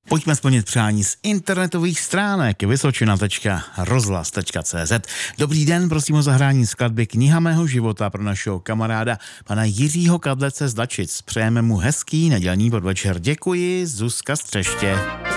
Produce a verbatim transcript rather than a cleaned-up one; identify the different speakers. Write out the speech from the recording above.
Speaker 1: Pojďme splnit přání z internetových stránek vysočina tečka rozhlas tečka cé zet. Dobrý den, prosím o zahrání skladby Kniha mého života pro našeho kamaráda pana Jiřího Kadlece z Dačic. Přejeme mu hezký nedělní podvečer. Děkuji, Zuzka z Třeště.